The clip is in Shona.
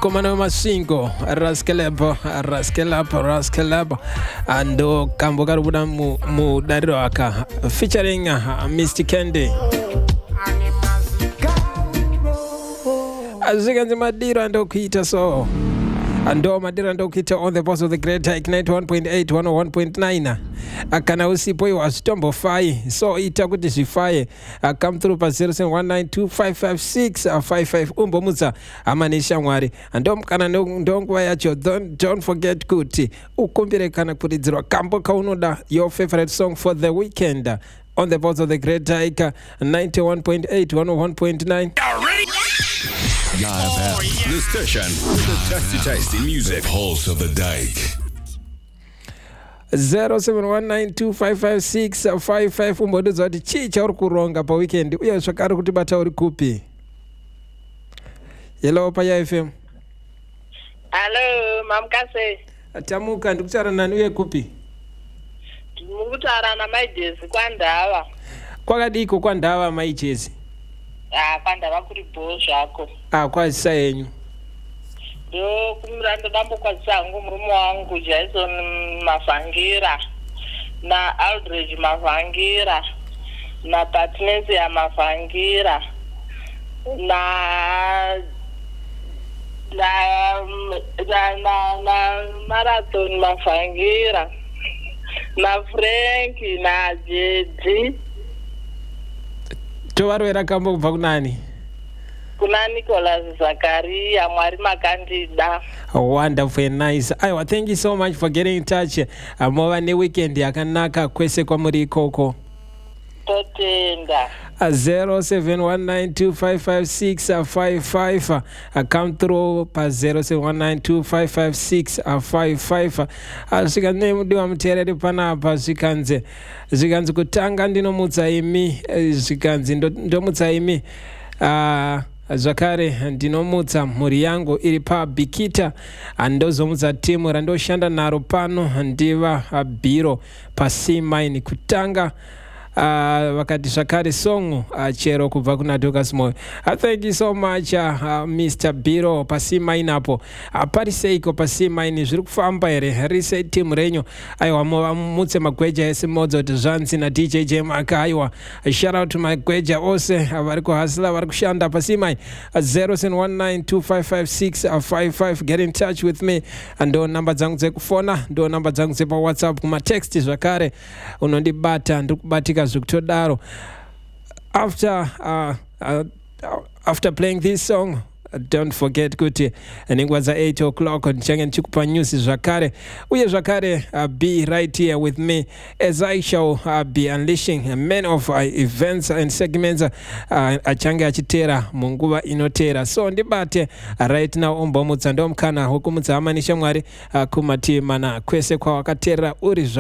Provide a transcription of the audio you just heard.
Mukomana masingo raskelab ando kambo karubuda mu dariro aka featuring Mr. Candy aziganze madiro ando kuita so ando madira ndo kuita on the boss of the great hike 91.8 101.9 akana usipo iwa stombo fai so ita kuti zvifaye come through pa 0719255655 umbo mutsa amanisha mwari ando mukana ndo nguva yacho don't forget kuti ukumbire kana kuridzirwa kambo kaunoda your favorite song for the weekend on the boss of the great hike 91.8 101.9 Live the station with the tasty music. Pulse of the Dyke. 0719255655 umboduza kuti chii chauri kuronga pa weekend uye zvakare kuti bata uri kupi. Hello pa FM. Hello mamkase. Tamuka ndikutaura nani uye kupi? Mukutaura na Maijezi kwaNdava. Kwakadiko kwaNdava Maijezi? KwaNdava kuri bho zvako. Kwazisa yenyu. Ndo kumurando dambo kwazangu murume wangu Jason Mavangira na Aldridge Mavangira na Patricia Mavangira na Marathon Mavangira na Frank na Jedi. Tovarwera kambo kubva kunani? Kuna Nicholas Zakaria mwari makandida. Wonderful and nice. Aiwa, thank you so much for getting in touch. Mova ne weekend yakanaka kwese kwamuri ikoko. Totenda. 0719255655 come through pa 0719255655 zvikanze mudiwa muteereri panapa zvikanze kutanga ndinomutsa imi zvikanzi ndomutsa imi zvakare ndinomutsa mhuri yangu iri paBikita ndozomutsa timu randoshanda naro pano ndiva Biro paCmine kutanga vakati zvakare song chero kubva kuna Douglas Moyo. Thank you so much Mr. Biro paCmine apo pariseiko paCmine zviri kufamba here rise timu renyu aiwa mutse magweja ese modzoti zvanzi na DJ Jmark aiwa shout out to magweja ose vari kuhasila vari kushanda paCmine 0719255655 get in touch with me ndo namba dzangu dzekufona ndo namba dzangu dzepa WhatsApp kuma text zvakare unondibata ndikubatika zvekutodaro after playing this song don't forget kuti nenguva dza8 o'clock ndichange ndichikupa news zvakare uye zvakare be right here with me as I shall be unleashing many of events and segments achange achiteera munguva inoteera so ndibate right now umbomutsa ndomukana wokumutsa amanisha mwari kumativi mana kwese kwawakateerera uri